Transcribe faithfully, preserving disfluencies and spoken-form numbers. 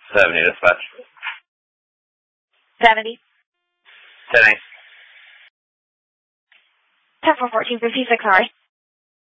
seventy, dispatch. seventy. ten eight. ten four fourteen fifty-six, sorry.